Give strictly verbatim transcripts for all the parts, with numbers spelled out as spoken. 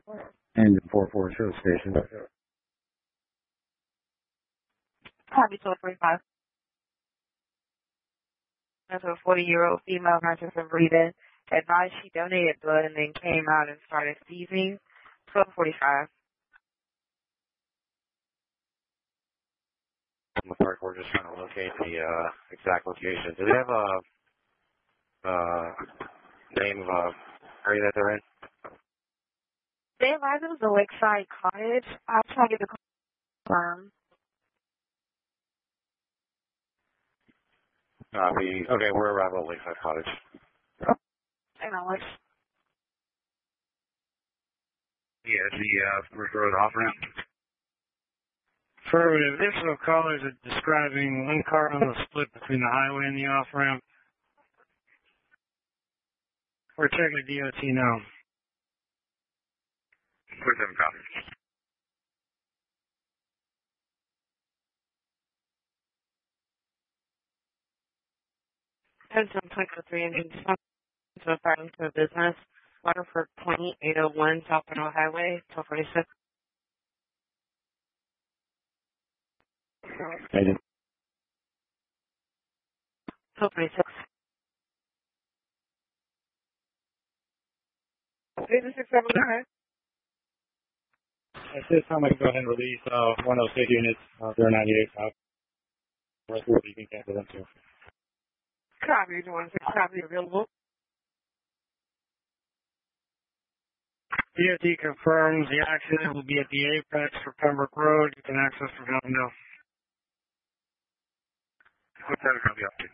Engine four four show station. Copy twelve forty-five. That's a forty-year-old female nurse from Rita. Advised she donated blood and then came out and started seizing. twelve forty-five. Park, we're just trying to locate the uh, exact location. Do they have a uh, name of a area that they're in? They advised it was a Lakeside Cottage. I'll try to get the confirm. Uh, the, okay, we're around at Lakeside Cottage. Hang on, let's. Yeah, the uh, River Road off ramp. Affirmative. Additional callers are describing one car on the split between the highway and the off ramp. We're checking the D O T now. Put them copies. Ten seven point oh three engine to a fire to a business. Waterford Point, eight oh one South Monroe Highway, twelve forty-six. Agent. twelve forty-six. eighty-six seven nine. At this time, I can go ahead and release uh, one of those six units, uh, zero ninety-eight. Uh, rest of you can cancel them too. Copy, you want to say copy available? D O T confirms the accident will be at the apex for Pembroke Road. You can access from Avondale. What's that copy up to?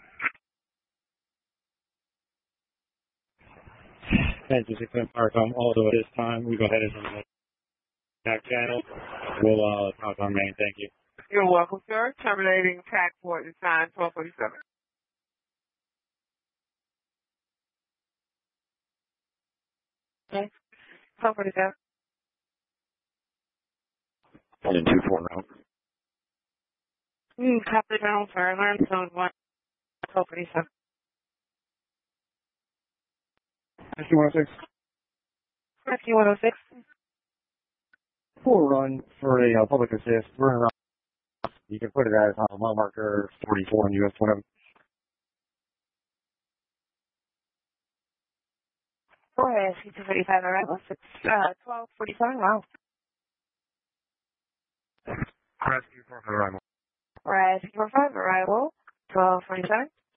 Thank you, six ten Park. Um, although at this time, we go ahead and run the back channel. We'll uh, talk on main. Thank you. You're welcome, sir. Terminating tax for the sign twelve forty-seven. Okay. twelve forty-seven. Engine two four now. Mm, copy down for alarm zone one, twelve forty-seven. S Q one oh six. S Q one oh six. Full run for a uh, public assist. We're around. You can put it as uh, mile marker forty-four on U S twenty. Go ahead, S Q two forty-five, all right. It's uh, twelve forty-seven, wow. Rescue for arrival. All right, S Q forty-five, arrival, twelve forty-seven.